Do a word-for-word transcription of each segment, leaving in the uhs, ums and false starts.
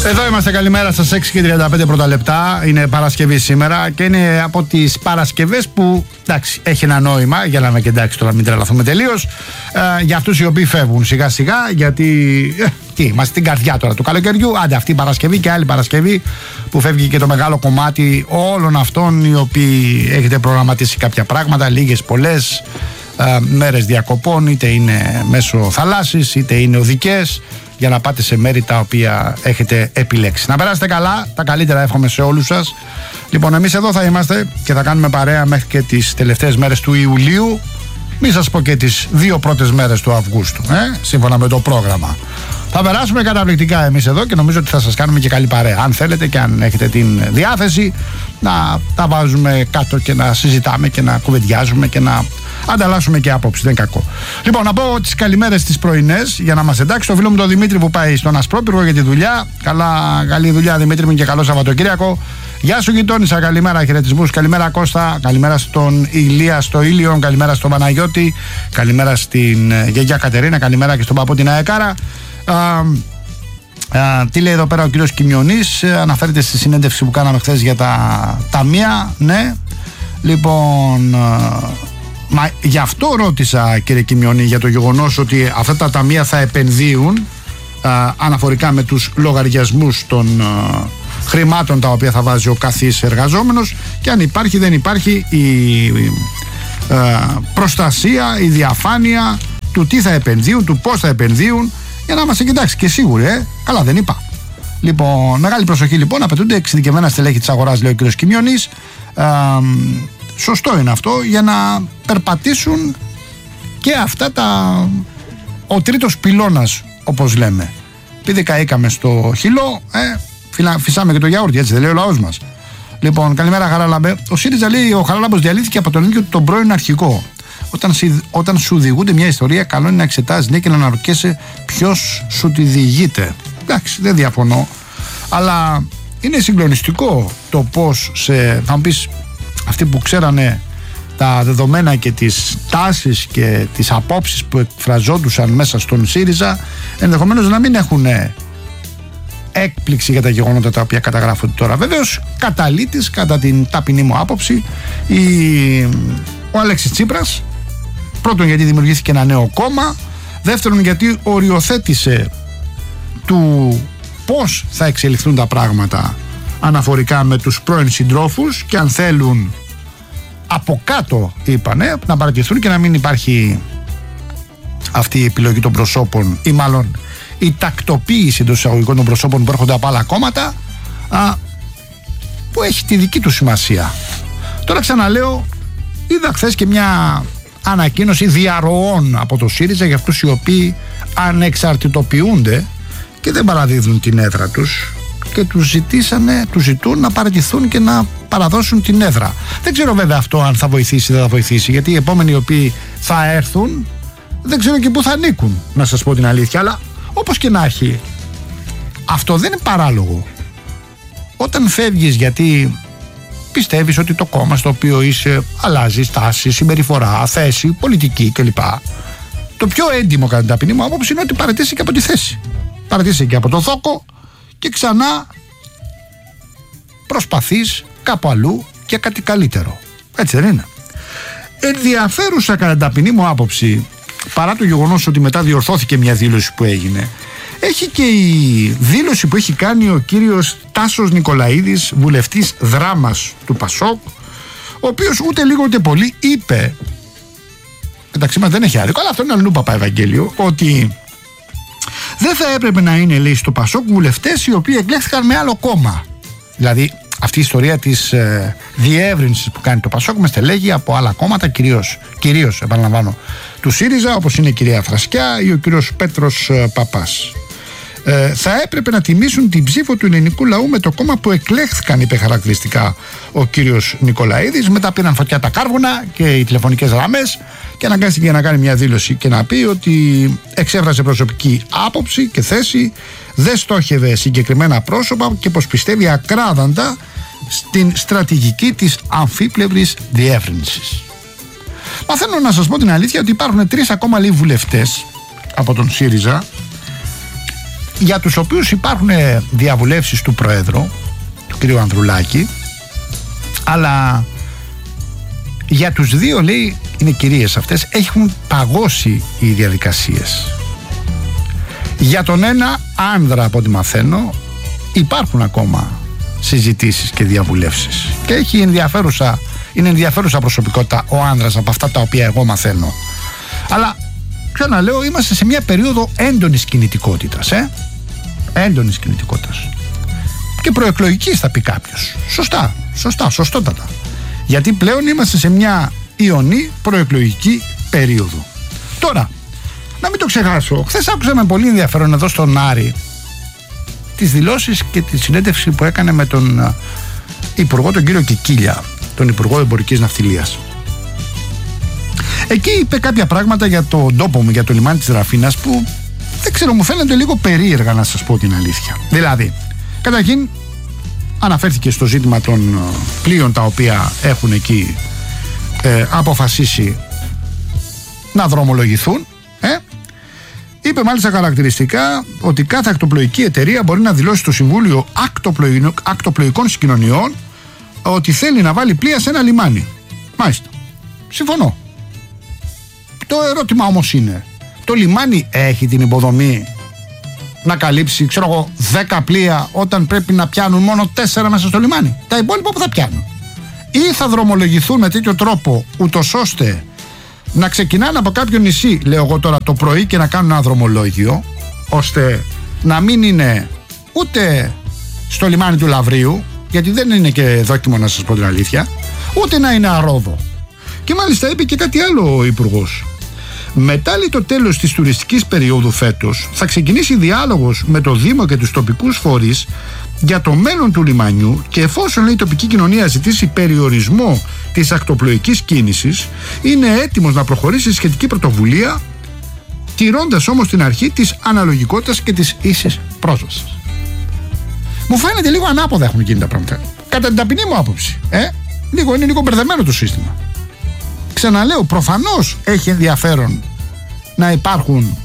Εδώ είμαστε, καλημέρα σας, έξι και τριάντα πέντε πρώτα λεπτά. Είναι Παρασκευή σήμερα και είναι από τις Παρασκευές που, εντάξει, έχει ένα νόημα, για να είμαι και εντάξει τώρα, μην τρελαθούμε τελείως, ε, για αυτούς οι οποίοι φεύγουν σιγά σιγά, γιατί ε, τι, είμαστε στην καρδιά τώρα του καλοκαιριού. Άντε, αυτή η Παρασκευή και άλλη Παρασκευή που φεύγει και το μεγάλο κομμάτι όλων αυτών οι οποίοι έχετε προγραμματίσει κάποια πράγματα, λίγες, πολλές ε, μέρες διακοπών, είτε είναι μέσω θαλάσσης είτε είναι οδικές, για να πάτε σε μέρη τα οποία έχετε επιλέξει. Να περάσετε καλά, τα καλύτερα εύχομαι σε όλους σας. Λοιπόν, εμείς εδώ θα είμαστε και θα κάνουμε παρέα μέχρι και τις τελευταίες μέρες του Ιουλίου. Μην σας πω και τις δύο πρώτες μέρες του Αυγούστου, ε, σύμφωνα με το πρόγραμμα. Θα περάσουμε καταπληκτικά εμείς εδώ και νομίζω ότι θα σας κάνουμε και καλή παρέα. Αν θέλετε και αν έχετε την διάθεση να τα βάζουμε κάτω και να συζητάμε και να κουβεντιάζουμε και να ανταλλάσσουμε και άποψη, δεν είναι κακό. Λοιπόν, να πω τις καλημέρες τις πρωινές για να μας εντάξει το φίλο μου τον Δημήτρη που πάει στον Ασπρόπυργο για τη δουλειά. Καλά, καλή δουλειά Δημήτρη μου και καλό Σαββατοκύριακο. Γεια σου γειτόνισσα, καλημέρα, χαιρετισμούς, καλημέρα Κώστα, καλημέρα στον Ηλία στο Ήλιον, καλημέρα στον Παναγιώτη, καλημέρα στην γιαγιά Κατερίνα, καλημέρα και στον παππού την Αεκάρα. Α, α, τι λέει εδώ πέρα ο κύριος Κιμιονής, αναφέρεται στη συνέντευξη που κάναμε χθες για τα ταμεία, ναι. Λοιπόν, α, μα γι' αυτό ρώτησα, κύριε Κιμιονή, για το γεγονός ότι αυτά τα ταμεία θα επενδύουν α, αναφορικά με τους λογαριασμούς των α, χρημάτων τα οποία θα βάζει ο καθής εργαζόμενος, και αν υπάρχει δεν υπάρχει η α, προστασία, η διαφάνεια του τι θα επενδύουν, του πώς θα επενδύουν, για να είμαστε κοιτάξει και σίγουροι, ε. Καλά δεν είπα. Λοιπόν, μεγάλη προσοχή λοιπόν, απαιτούνται εξειδικευμένα στελέχη της αγοράς, λέει ο κ. Κιμιονής. Α, σωστό είναι αυτό, για να περπατήσουν και αυτά τα, ο τρίτος πυλώνας, όπως λέμε. Επειδή καήκαμε στο χυλό, ε, φυλα, φυσάμε και το γιαούρτι, έτσι δεν λέει ο λαός μας. Λοιπόν, καλημέρα Χαράλαμπε. Ο ΣΥΡΙΖΑ λέει ο Χαράλαμπος διαλύθηκε από τον ίδιο τον πρώην αρχηγό. Όταν, όταν σου διηγούνται μια ιστορία, καλό είναι να εξετάζεις, ναι, και να αναρωτιέσαι ποιος σου τη διηγείται. Εντάξει, δεν διαφωνώ, αλλά είναι συγκλονιστικό το πώς σε, θα μου πεις, αυτοί που ξέρανε τα δεδομένα και τις τάσεις και τις απόψεις που εκφραζόντουσαν μέσα στον ΣΥΡΙΖΑ, ενδεχομένως να μην έχουν έκπληξη για τα γεγονότα τα οποία καταγράφονται τώρα. Βεβαίως, καταλήτης, κατά την ταπεινή μου άποψη, η, ο Αλέξης Τσίπρας. Πρώτον, γιατί δημιουργήθηκε ένα νέο κόμμα. Δεύτερον, γιατί οριοθέτησε του πώς θα εξελιχθούν τα πράγματα αναφορικά με τους πρώην συντρόφους, και αν θέλουν από κάτω, είπανε, να παρατηθούν και να μην υπάρχει αυτή η επιλογή των προσώπων, ή μάλλον η τακτοποίηση των εισαγωγικών των προσώπων που έρχονται από άλλα κόμματα, α, που έχει τη δική του σημασία. Τώρα ξαναλέω, είδα χθες και μια ανακοίνωση διαρροών από το ΣΥΡΙΖΑ για αυτούς οι οποίοι ανεξαρτητοποιούνται και δεν παραδίδουν την έδρα τους, και τους ζητήσανε, τους ζητούν να παραιτηθούν και να παραδώσουν την έδρα. Δεν ξέρω βέβαια αυτό αν θα βοηθήσει ή δεν θα βοηθήσει, γιατί οι επόμενοι οι οποίοι θα έρθουν δεν ξέρω και πού θα ανήκουν, να σας πω την αλήθεια. Αλλά όπως και να έχει, αυτό δεν είναι παράλογο. Όταν φεύγεις γιατί πιστεύεις ότι το κόμμα στο οποίο είσαι αλλάζει στάση, συμπεριφορά, θέση, πολιτική κλπ, το πιο έντιμο κατά την ταπεινή μου άποψη είναι ότι παραιτήσει και από τη θέση. Παραιτήσει και από το θόκο και ξανά προσπαθείς κάπου αλλού για κάτι καλύτερο. Έτσι δεν είναι? Ενδιαφέρουσα κατά την ταπεινή μου άποψη, παρά το γεγονός ότι μετά διορθώθηκε μια δήλωση που έγινε, έχει και η δήλωση που έχει κάνει ο κύριος Τάσος Νικολαίδης, βουλευτής Δράμας του Πασόκ, ο οποίος ούτε λίγο ούτε πολύ είπε, μεταξύ μας δεν έχει άδικο, αλλά αυτό είναι αλλού παπά Ευαγγέλιο, ότι δεν θα έπρεπε να είναι, λέει, στο Πασόκ βουλευτές οι οποίοι εκλέχθηκαν με άλλο κόμμα. Δηλαδή αυτή η ιστορία της ε, διεύρυνσης που κάνει το Πασόκ με στελέχη από άλλα κόμματα, κυρίως, κυρίως επαναλαμβάνω, του ΣΥΡΙΖΑ, όπως είναι η κυρία Φρασκιά ή ο κύριος Πέτρος ε, Παπάς. Ε, θα έπρεπε να τιμήσουν την ψήφο του ελληνικού λαού με το κόμμα που εκλέχθηκαν, είπε χαρακτηριστικά ο κύριος Νικολαίδης. Μετά πήραν φωτιά τα κάρβουνα και οι τηλεφωνικές γραμμές και αναγκάστηκε να κάνει μια δήλωση και να πει ότι εξέφρασε προσωπική άποψη και θέση, δεν στόχευε συγκεκριμένα πρόσωπα και πως πιστεύει ακράδαντα στην στρατηγική της αμφίπλευρης διεύρυνσης. Μαθαίνω να σας πω την αλήθεια ότι υπάρχουν τρεις ακόμα λίγοι βουλευτές από τον ΣΥΡΙΖΑ για τους οποίους υπάρχουν διαβουλεύσεις του Προέδρου, του κ. Ανδρουλάκη, αλλά για τους δύο, λέει, είναι κυρίες αυτές, έχουν παγώσει οι διαδικασίες. Για τον ένα άνδρα, από ό,τι μαθαίνω, υπάρχουν ακόμα συζητήσεις και διαβουλεύσεις και έχει ενδιαφέρουσα, είναι ενδιαφέρουσα προσωπικότητα ο άνδρας από αυτά τα οποία εγώ μαθαίνω. Αλλά ξαναλέω, είμαστε σε μια περίοδο έντονης κινητικότητας, ε? έντονης κινητικότητας και προεκλογικής, θα πει κάποιος. Σωστά, σωστά, σωστότατα. Γιατί πλέον είμαστε σε μια ιονή προεκλογική περίοδο. Τώρα, να μην το ξεχάσω, χθες άκουσα με πολύ ενδιαφέρον εδώ στον Άρη τις δηλώσεις και τη συνέντευξη που έκανε με τον Υπουργό, τον κύριο Κικίλια, τον Υπουργό Εμπορικής Ναυτιλίας. Εκεί είπε κάποια πράγματα για τον τόπο μου, για το λιμάνι της Δραφίνας, που δεν ξέρω, μου φαίνονται λίγο περίεργα, να σας πω την αλήθεια. Δηλαδή, καταρχήν αναφέρθηκε στο ζήτημα των πλοίων τα οποία έχουν εκεί ε, αποφασίσει να δρομολογηθούν. Ε? Είπε μάλιστα χαρακτηριστικά ότι κάθε ακτοπλοϊκή εταιρεία μπορεί να δηλώσει στο Συμβούλιο Ακτοπλοϊκών Συγκοινωνιών ότι θέλει να βάλει πλοία σε ένα λιμάνι. Μάλιστα. Συμφωνώ. Το ερώτημα όμως είναι, το λιμάνι έχει την υποδομή να καλύψει, ξέρω εγώ, δέκα πλοία όταν πρέπει να πιάνουν μόνο τέσσερα μέσα στο λιμάνι? Τα υπόλοιπα που θα πιάνουν? Ή θα δρομολογηθούν με τέτοιο τρόπο, ούτως ώστε να ξεκινάνε από κάποιο νησί, λέω εγώ τώρα, το πρωί και να κάνουν ένα δρομολόγιο, ώστε να μην είναι ούτε στο λιμάνι του Λαυρίου, γιατί δεν είναι και δόκιμο, να σας πω την αλήθεια, ούτε να είναι αρόδο. Και μάλιστα είπε και κάτι άλλο ο Υπουργός. Μετά το τέλος της τουριστικής περίοδου φέτος θα ξεκινήσει διάλογος με το Δήμο και τους τοπικούς φορείς για το μέλλον του λιμανιού, και εφόσον, λέει, η τοπική κοινωνία ζητήσει περιορισμό της ακτοπλοϊκής κίνησης, είναι έτοιμος να προχωρήσει σχετική πρωτοβουλία, τηρώντας όμως την αρχή της αναλογικότητας και της ίσης πρόσβασης. Μου φαίνεται λίγο ανάποδα έχουν γίνει τα πράγματα, κατά την ταπεινή μου άποψη. Ε? Λίγο, είναι λίγο μπερδεμένο το σύστημα. Ξαναλέω, προφανώς έχει ενδιαφέρον να υπάρχουν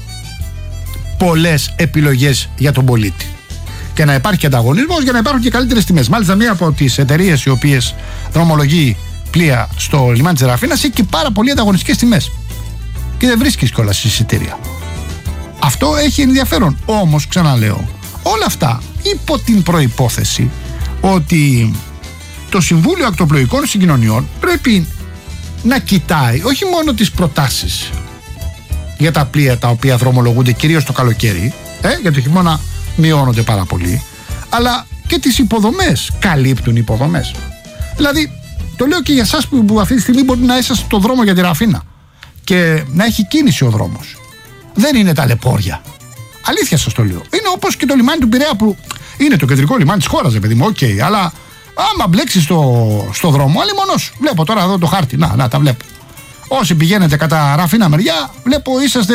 πολλές επιλογές για τον πολίτη και να υπάρχει ανταγωνισμός για να υπάρχουν και καλύτερες τιμές. Μάλιστα, μία από τις εταιρείες οι οποίες δρομολογεί πλοία στο λιμάνι της Δραφίνας έχει και πάρα πολύ ανταγωνιστικές τιμές και δεν βρίσκεις κιόλας εισιτήρια. Αυτό έχει ενδιαφέρον. Όμως, ξαναλέω, όλα αυτά υπό την προϋπόθεση ότι το Συμβούλιο Ακτοπλοϊκών Συγκοινωνιών πρέπει να κοιτάει όχι μόνο τις προτάσεις για τα πλοία τα οποία δρομολογούνται κυρίως το καλοκαίρι, ε, για το χειμώνα μειώνονται πάρα πολύ, αλλά και τις υποδομές. Καλύπτουν υποδομές? Δηλαδή, το λέω και για εσάς που, που αυτή τη στιγμή μπορεί να είσαστε στο δρόμο για τη Ραφίνα και να έχει κίνηση ο δρόμος. Δεν είναι ταλαιπώρια. Αλήθεια σας το λέω. Είναι όπως και το λιμάνι του Πειραιά, που είναι το κεντρικό λιμάνι της χώρας, παιδί μου, οκ, okay, αλλά άμα μπλέξεις στο, στο δρόμο, άλλη μονός. Βλέπω τώρα εδώ το χάρτη, να, να τα βλέπω. Όσοι πηγαίνετε κατά Ραφίνα μεριά, βλέπω είσαστε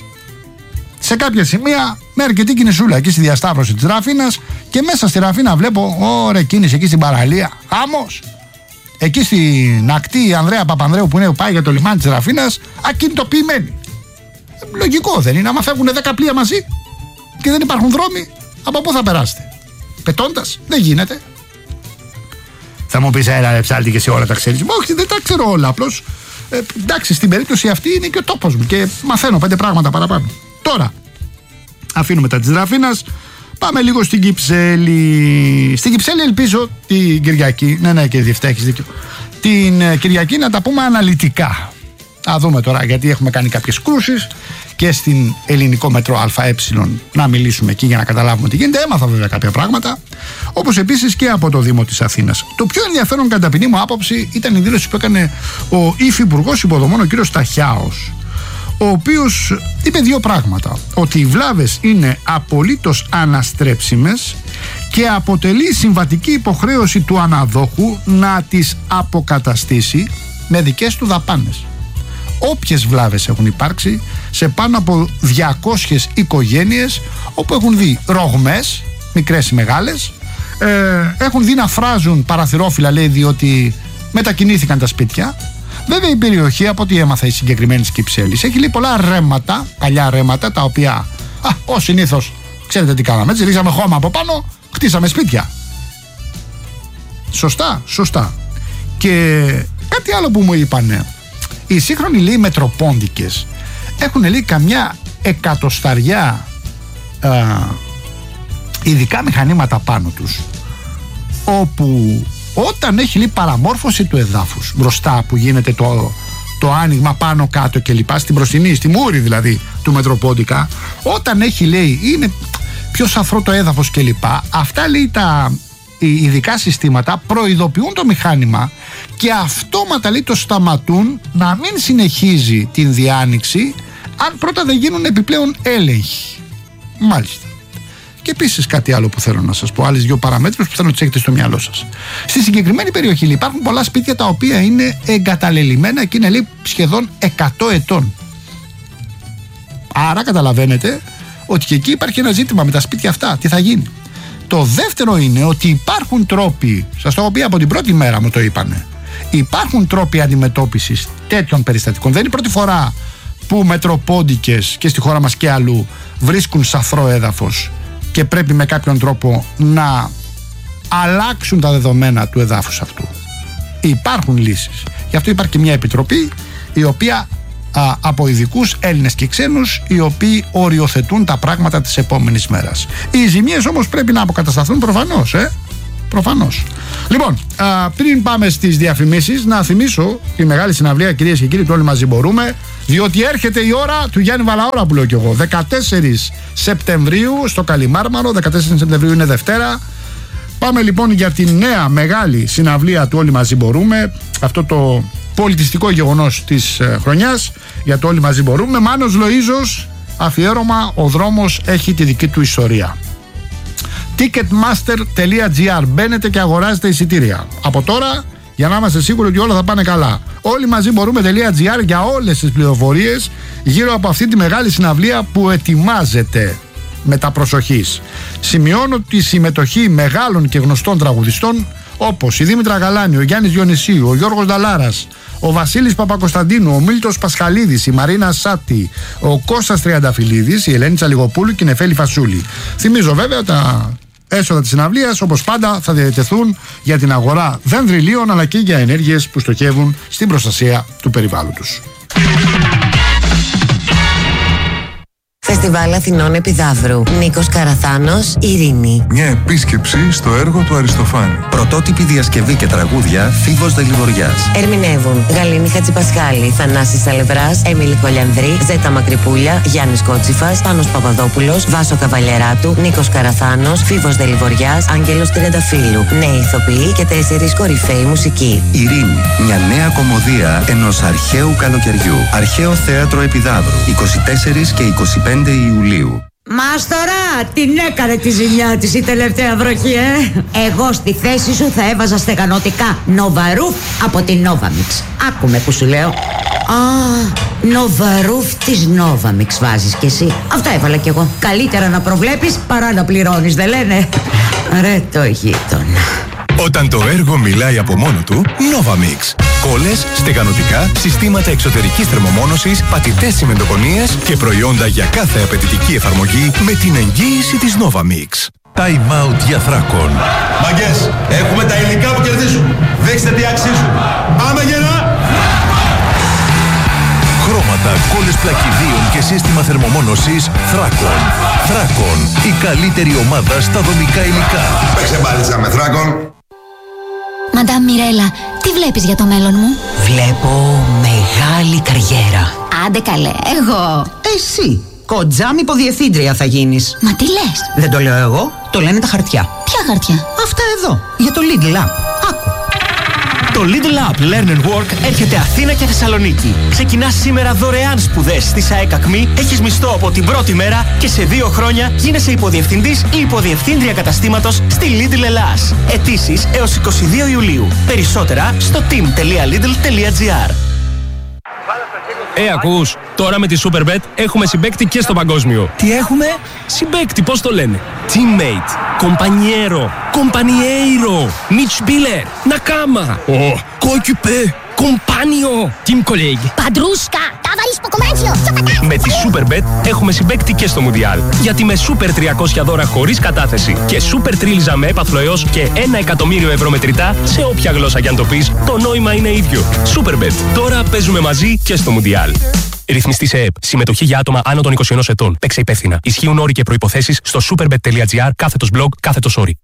σε κάποια σημεία με αρκετή κινησούλα εκεί στη διασταύρωση της Ραφίνας, και μέσα στη Ραφίνα βλέπω ωραία κίνηση εκεί στην παραλία. Άμμος. Εκεί στην ακτή Ανδρέα Παπανδρέου που είναι πάει για το λιμάνι της Ραφίνας, ακινητοποιημένη. Λογικό δεν είναι? Άμα φεύγουν δέκα πλοία μαζί και δεν υπάρχουν δρόμοι, από πού θα περάσετε? Πετώντας? Δεν γίνεται. Θα μου πεις, έλα ρε ψάλτη, και εσύ όλα τα ξέρεις. Όχι, δεν τα ξέρω όλα. Απλώς ε, εντάξει, στην περίπτωση αυτή είναι και ο τόπος μου και μαθαίνω πέντε πράγματα παραπάνω. Τώρα, αφήνουμε τα της Δραφίνας, πάμε λίγο στην Κυψέλη. Στην Κυψέλη ελπίζω την Κυριακή, ναι, ναι, και διεφτά έχεις δίκιο, την Κυριακή να τα πούμε αναλυτικά. Θα δούμε τώρα, γιατί έχουμε κάνει κάποιες κρούσεις και στην ελληνικό μετρό ΑΕ, να μιλήσουμε εκεί για να καταλάβουμε τι γίνεται. Έμαθα βέβαια κάποια πράγματα, όπως επίσης και από το Δήμο της Αθήνας. Το πιο ενδιαφέρον κατά ταπεινή μου άποψη ήταν η δήλωση που έκανε ο Υφυπουργός Υποδομών, ο κύριος Σταχιάος, ο οποίος είπε δύο πράγματα: ότι οι βλάβες είναι απολύτως αναστρέψιμες και αποτελεί συμβατική υποχρέωση του αναδόχου να τις αποκαταστήσει με δικές του δαπάνες. Όποιες βλάβες έχουν υπάρξει σε πάνω από διακόσιες οικογένειες, όπου έχουν δει ρογμές, μικρές ή μεγάλες, ε, έχουν δει να φράζουν παραθυρόφυλλα, λέει, διότι μετακινήθηκαν τα σπίτια. Βέβαια η περιοχή, από ό,τι έμαθα, η συγκεκριμένη της Κυψέλης, έχει, λέει, πολλά ρέματα, παλιά ρέματα, τα οποία, α, ως συνήθως, Ξέρετε τι κάναμε, έτσι, ρίξαμε χώμα από πάνω, χτίσαμε σπίτια. Σωστά, σωστά. Και κάτι άλλο που μου είπανε, οι σύγχρονοι λέει μετροπόντικες έχουν λέει καμιά εκατοσταριά α, ειδικά μηχανήματα πάνω τους, όπου όταν έχει λέει παραμόρφωση του εδάφους μπροστά που γίνεται το, το άνοιγμα πάνω κάτω και λοιπά, στην μπροστινή, στη μούρη δηλαδή του μετροπόντικα, όταν έχει λέει είναι πιο σαφρό το έδαφος και λοιπά, αυτά λέει τα οι ειδικά συστήματα προειδοποιούν το μηχάνημα και αυτόματα λέει το σταματούν να μην συνεχίζει την διάνοιξη αν πρώτα δεν γίνουν επιπλέον έλεγχοι. Μάλιστα. Και επίσης κάτι άλλο που θέλω να σας πω, άλλες δύο παραμέτρους που θέλω να τις έχετε στο μυαλό σας. Στη συγκεκριμένη περιοχή λέει, υπάρχουν πολλά σπίτια τα οποία είναι εγκαταλελειμμένα και είναι λέει σχεδόν εκατό ετών. Άρα καταλαβαίνετε ότι και εκεί υπάρχει ένα ζήτημα με τα σπίτια αυτά. Τι θα γίνει? Το δεύτερο είναι ότι υπάρχουν τρόποι, σας το έχω πει από την πρώτη μέρα μου το είπανε, υπάρχουν τρόποι αντιμετώπισης τέτοιων περιστατικών. Δεν είναι η πρώτη φορά που μετροπόντικες και στη χώρα μας και αλλού βρίσκουν σαφρό έδαφος και πρέπει με κάποιον τρόπο να αλλάξουν τα δεδομένα του εδάφους αυτού. Υπάρχουν λύσεις. Γι' αυτό υπάρχει και μια επιτροπή η οποία α, από ειδικούς Έλληνες και ξένους, οι οποίοι οριοθετούν τα πράγματα της επόμενης μέρας. Οι ζημίες όμως πρέπει να αποκατασταθούν προφανώς, ε? Προφανώς. Λοιπόν, α, πριν πάμε στις διαφημίσεις, να θυμίσω τη μεγάλη συναυλία, κυρίες και κύριοι, του Όλοι Μαζί Μπορούμε, διότι έρχεται η ώρα του Γιάννη Βαλαώρα που λέω κι εγώ. δεκατέσσερις Σεπτεμβρίου στο Καλιμάρμαρο, δεκατέσσερις Σεπτεμβρίου είναι Δευτέρα. Πάμε λοιπόν για τη νέα μεγάλη συναυλία του Όλοι Μαζί Μπορούμε, αυτό το πολιτιστικό γεγονός της ε, χρονιάς, για το Όλοι Μαζί Μπορούμε. Μάνος Λοΐζος, αφιέρωμα «Ο δρόμος έχει τη δική του ιστορία». ticketmaster τελεία gr. Μπαίνετε και αγοράζετε εισιτήρια από τώρα για να είμαστε σίγουροι ότι όλα θα πάνε καλά. Όλοι μαζί μπορούμε.gr για όλες τις πληροφορίες γύρω από αυτή τη μεγάλη συναυλία που ετοιμάζεται με τα προσοχής. Σημειώνω τη συμμετοχή μεγάλων και γνωστών τραγουδιστών όπως η Δήμητρα Γαλάνη, ο Γιάννης Διονυσίου, ο Γιώργος Νταλάρας, ο Βασίλης Παπακοσταντίνου, ο Μίλτος Πασχαλίδης, η Μαρίνα Σάτη, ο Κώστας Τριανταφυλλίδης, η Ελένη Τσαλιγοπούλου και η Νεφέλη Φασούλη. Θυμίζω βέβαια τα έσοδα της συναυλίας όπως πάντα θα διατεθούν για την αγορά δενδριλίων αλλά και για ενέργειες που στοχεύουν στην προστασία του περιβάλλοντος. Φεστιβάλ Αθηνών Επιδαύρου. Νίκος Καραθάνος, Ειρήνη. Μια επίσκεψη στο έργο του Αριστοφάνη. Πρωτότυπη διασκευή και τραγούδια Φίβος Δελιβοριάς. Ερμηνεύουν Γαλήνη Χατζηπασχάλη, Θανάσης Αλευράς, Έμιλη Χολιανδρή, Ζέτα Μακρυπούλια, Γιάννης Κότσιφας, Πάνος Παπαδόπουλος, Βάσο Καβαλιεράτου, Νίκος Καραθάνος, Φίβος Δελιβοριάς, Άγγελος Τριανταφύλου. Νέοι ηθοποιοί και τέσσερις κορυφαίοι μουσικοί. Ειρήνη. Μια νέα κομμωδία ενός αρχαίου καλοκαιριού. Αρχαίο Θέατρο Επιδαύρου. είκοσι τέσσερις και είκοσι πέντε Ιουλίου. Μάστορα, την έκανε τη ζημιά της η τελευταία βροχή, ε! Εγώ στη θέση σου θα έβαζα στεγανοτικά Νοβαρούφ από την Novamix. Άκουμε που σου λέω. Α, Νοβαρούφ της Novamix βάζεις κι εσύ. Αυτό έβαλα κι εγώ. Καλύτερα να προβλέπεις παρά να πληρώνεις, δεν λένε? Ρε το γείτονα. Όταν το έργο μιλάει από μόνο του, Novamix. Κόλλες, στεγανοτικά, συστήματα εξωτερικής θερμομόνωσης, πατητές τσιμεντοκονίες και προϊόντα για κάθε απαιτητική εφαρμογή με την εγγύηση της Novamix. Time out για Θράκον. Μαγκές, έχουμε τα υλικά που κερδίζουν. Δείξτε τι αξίζουν. Πάμε γερά! Χρώματα, κόλλες πλακιδίων και σύστημα θερμομόνωσης Θράκον. Θράκον, η καλύτερη ομάδα στα δομικά υλικά. Παίξε μπάλιτσα με Θράκον. Μαντάμ Μιρέλα, τι βλέπεις για το μέλλον μου? Βλέπω μεγάλη καριέρα. Άντε καλέ, εγώ. Εσύ, κοντζάμ υποδιευθύντρια θα γίνεις. Μα τι λες? Δεν το λέω εγώ, το λένε τα χαρτιά. Ποια χαρτιά? Αυτά εδώ, για το Lidl App. Άκου. Το Lidl App Learn and Work έρχεται Αθήνα και Θεσσαλονίκη. Ξεκινάς σήμερα δωρεάν σπουδές στη ΣΑΕΚ ΑΚΜΗ, έχεις μισθό από την πρώτη μέρα και σε δύο χρόνια γίνεσαι υποδιευθυντής ή υποδιευθύντρια καταστήματος στη Lidl Ελλάς. Αιτήσεις έως είκοσι δύο Ιουλίου. Περισσότερα στο team τελεία lidl τελεία gr. Ε, ακούς, τώρα με τη Superbet έχουμε συμπαίκτη και στο παγκόσμιο. Τι έχουμε? Συμπαίκτη, πώς το λένε? Teammate, compañero, compañeiro, Mitspieler, Nakama, oh, coéquipier, compagno, team colleague. Παντρούσκα, ταβαρίσκο Με τη Superbet έχουμε συμπαίκτη και στο Μουντιάλ. Γιατί με Super τριακόσια δώρα χωρίς κατάθεση και Super τρίλιζα με έπαθλο έως και ένα εκατομμύριο ευρώ μετρητά, σε όποια γλώσσα κι αν το πεις, το νόημα είναι ίδιο. Superbet. Τώρα παίζουμε μαζί και στο Μουντιάλ. Ρυθμιστή σε ΕΕΠ. Συμμετοχή για άτομα άνω των είκοσι ενός ετών. Παίξε υπεύθυνα. Ισχύουν όροι και προϋποθέσεις στο superbet.gr κάθετος blog κάθετος όροι.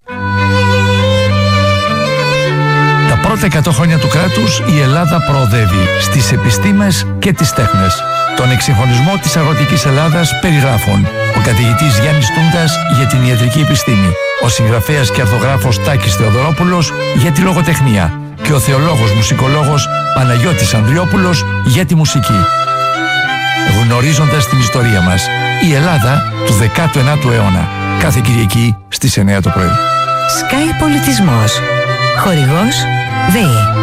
Τα πρώτα εκατό χρόνια του κράτους η Ελλάδα προοδεύει στις επιστήμες και τις τέχνες. Τον εξυγχρονισμό της αγροτικής Ελλάδας περιγράφουν ο καθηγητής Γιάννης Τούντας για την ιατρική επιστήμη, ο συγγραφέας και αρθογράφος Τάκης Θεοδωρόπουλος για τη λογοτεχνία και ο θεολόγος μουσικολόγος Παναγιώτης Ανδριόπουλος για τη μουσική. Γνωρίζοντας την ιστορία μας, η Ελλάδα του δέκατου ενάτου αιώνα. Κάθε Κυριακή στις εννιά το πρωί. Sky Πολιτισμός. Χορηγός ΔΕΗ.